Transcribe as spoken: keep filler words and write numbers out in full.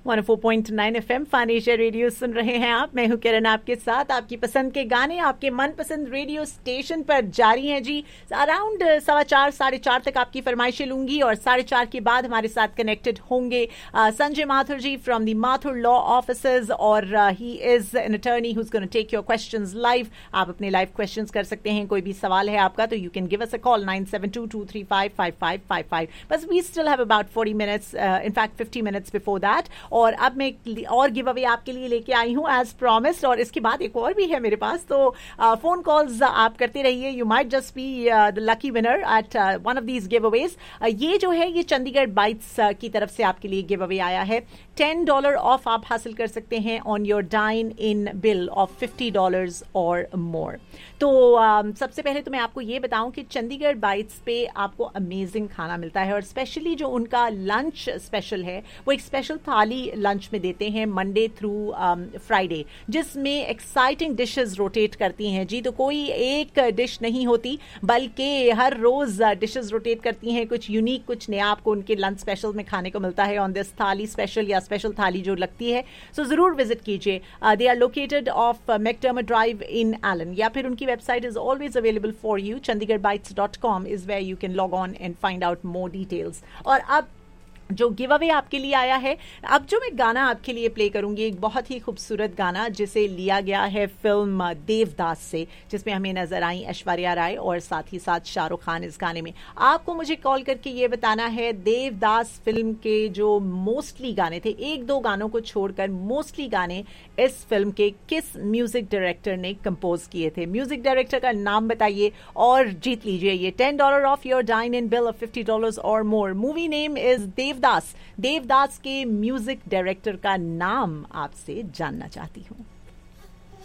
One O four point nine F M fun Asia radio सुन रहे हैं आप। मैं हूं किरण आपके साथ। आपकी पसंद के गाने आपके मनपसंद रेडियो स्टेशन पर जारी हैं जी। अराउंड सवा चार साढ़े चार तक आपकी फरमाइशें लूंगी और साढ़े चार के बाद हमारे साथ कनेक्टेड होंगे संजय माथुर जी from the Mathur law officers और he is an attorney who is gonna take your questions live. आप अपने लाइव क्वेश्चंस कर सकते हैं। कोई भी सवाल है आपका तो you can give us a call nine seven to to three five five five five five. बस we still have about forty minutes, in fact fifty minutes before that. और अब मैं और गिव अवे आपके लिए लेके आई हूँ एज प्रॉमिस्ड। और इसके बाद एक और भी है मेरे पास, तो फोन uh, कॉल्स आप करते रहिए। You might just be the lucky winner eight one of these give Awez. ये जो है ये चंडीगढ़ बाइट्स uh, की तरफ से आपके लिए गिव अवे आया है। टेन डॉलर ऑफ आप हासिल कर सकते हैं on your dine in bill of fifty dollars और मोर। तो uh, सबसे पहले तो मैं आपको ये बताऊं कि चंडीगढ़ बाइट्स पे आपको अमेजिंग खाना मिलता है और स्पेशली जो उनका लंच स्पेशल है वो एक स्पेशल थाली लंच में देते हैं मंडे थ्रू फ्राइडे, जिसमें एक्साइटिंग डिशेस रोटेट करती हैं जी। तो कोई एक डिश नहीं होती बल्कि हर रोज डिशेस रोटेट करती हैं। कुछ यूनिक कुछ नया आपको उनके लंच स्पेशल में खाने को मिलता है ऑन दिस थाली स्पेशल या स्पेशल थाली जो लगती है। सो so, जरूर विजिट कीजिए। They are located of McDermott drive in Elon, या फिर उनकी website is always available for you. Chandigarh bytes dot com is where you can log on and find out more details. और अब जो गिव अवे आपके लिए आया है, अब जो मैं गाना आपके लिए प्ले करूंगी एक बहुत ही खूबसूरत गाना जिसे लिया गया है फिल्म देवदास से, जिसमें हमें नजर आई ऐश्वर्या राय और साथ ही साथ शाहरुख खान इस गाने में। आपको मुझे कॉल करके ये बताना है देवदास फिल्म के जो मोस्टली गाने थे, एक दो गानों को छोड़कर मोस्टली गाने इस फिल्म के किस म्यूजिक डायरेक्टर ने कंपोज किए थे। म्यूजिक डायरेक्टर का नाम बताइए और जीत लीजिए ये ten dollar of your dine in bill of fifty dollar और मोर। Movie name is Devdas. Devdas के म्यूजिक डायरेक्टर का नाम आपसे जानना चाहती हूं।